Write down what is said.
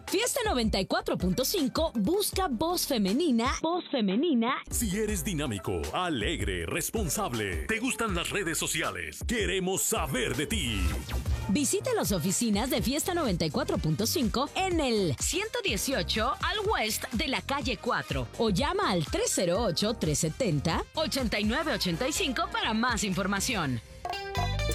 Fiesta 94.5 busca voz femenina. Voz femenina. Si eres dinámico, alegre, responsable, te gustan las redes sociales, queremos saber de ti. Visita las oficinas de Fiesta 94.5 en el 118 al West de la calle 4 o llama al 308-370-8985 para más información.